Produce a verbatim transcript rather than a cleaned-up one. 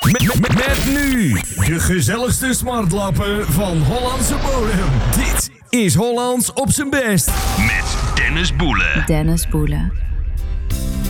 Met, met, met nu de gezelligste smartlappen van Hollandse bodem. Dit is Hollands op zijn best. Met Dennis Boelen. Dennis Boelen.